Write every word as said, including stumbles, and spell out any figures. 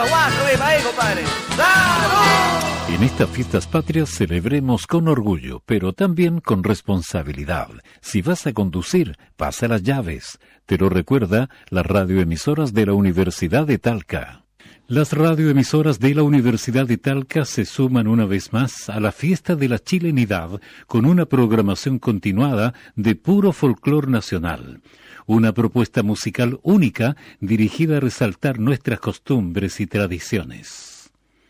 los guantes, ve, pa' ahí, compadre. ¡Vamos! En estas fiestas patrias celebremos con orgullo, pero también con responsabilidad. Si vas a conducir, pasa las llaves. Te lo recuerda las radioemisoras de la Universidad de Talca. Las radioemisoras de la Universidad de Talca se suman una vez más a la fiesta de la chilenidad con una programación continuada de puro folclor nacional. Una propuesta musical única dirigida a resaltar nuestras costumbres y tradiciones.